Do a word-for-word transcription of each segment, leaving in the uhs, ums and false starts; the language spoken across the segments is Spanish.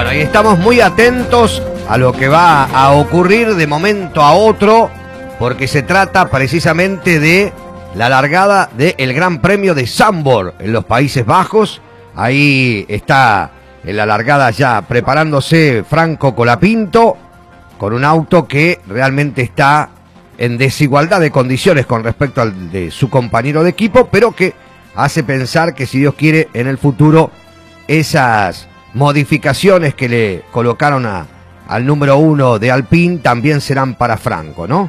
Bueno, y estamos muy atentos a lo que va a ocurrir de momento a otro, porque se trata precisamente de la largada del Gran Premio de Zandvoort en los Países Bajos. Ahí está en la largada ya preparándose Franco Colapinto, con un auto que realmente está en desigualdad de condiciones con respecto al de su compañero de equipo, pero que hace pensar que, si Dios quiere, en el futuro esas modificaciones que le colocaron a, al número uno de Alpine también serán para Franco, ¿no?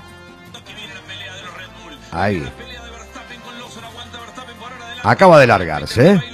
Ahí. Acaba de largarse, ¿eh?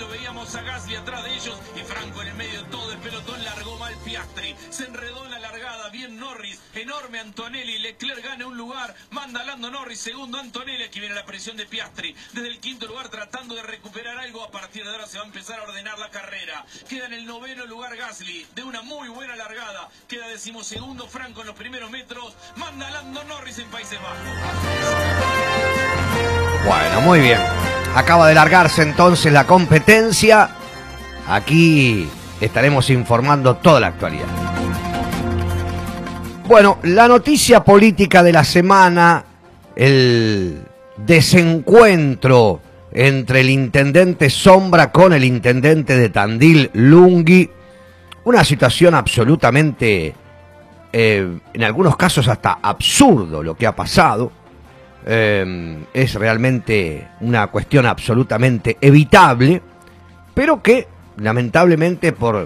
Se enredó en la largada, bien Norris, enorme Antonelli, Leclerc gana un lugar, manda Lando Norris, segundo Antonelli, aquí viene la presión de Piastri, desde el quinto lugar tratando de recuperar algo, a partir de ahora se va a empezar a ordenar la carrera, queda en el noveno lugar Gasly, de una muy buena largada, queda decimosegundo Franco en los primeros metros, manda Lando Norris en Países Bajos. Bueno, muy bien, acaba de largarse entonces la competencia, aquí estaremos informando toda la actualidad. Bueno, la noticia política de la semana, el desencuentro entre el intendente Sombra con el intendente de Tandil, Lunghi, una situación absolutamente, eh, en algunos casos hasta absurdo lo que ha pasado, eh, es realmente una cuestión absolutamente evitable, pero que lamentablemente por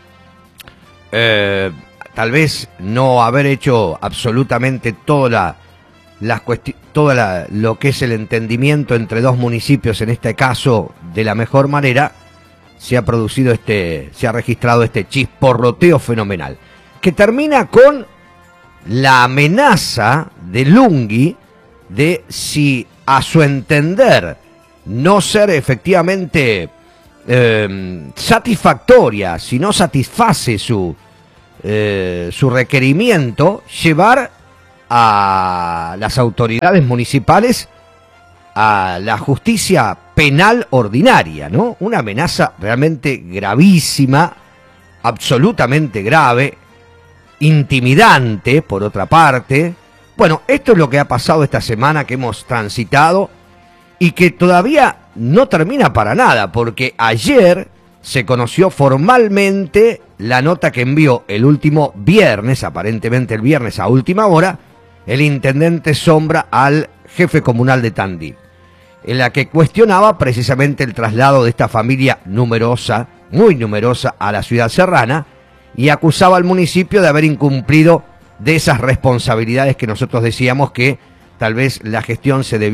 eh, tal vez no haber hecho absolutamente toda la, las cuesti- toda la, lo que es el entendimiento entre dos municipios, en este caso de la mejor manera, se ha producido este, se ha registrado este chisporroteo fenomenal, que termina con la amenaza de Lunghi de, si a su entender no ser efectivamente eh, satisfactoria, si no satisface su Eh, su requerimiento, llevar a las autoridades municipales a la justicia penal ordinaria, ¿no? Una amenaza realmente gravísima, absolutamente grave, intimidante, por otra parte. Bueno, esto es lo que ha pasado esta semana que hemos transitado y que todavía no termina para nada, porque ayer se conoció formalmente la nota que envió el último viernes, aparentemente el viernes a última hora, el intendente Sombra al jefe comunal de Tandil, en la que cuestionaba precisamente el traslado de esta familia numerosa, muy numerosa, a la ciudad serrana, y acusaba al municipio de haber incumplido de esas responsabilidades que nosotros decíamos que tal vez la gestión se debió